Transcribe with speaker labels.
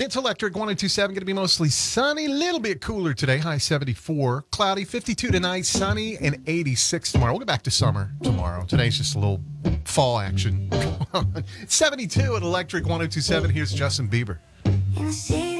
Speaker 1: It's Electric 1027. Going to be mostly sunny, a little bit cooler today. High 74. Cloudy, 52 tonight, sunny, and 86 tomorrow. We'll get back to summer tomorrow. Today's just a little fall action. 72 at Electric 1027. Here's Justin Bieber.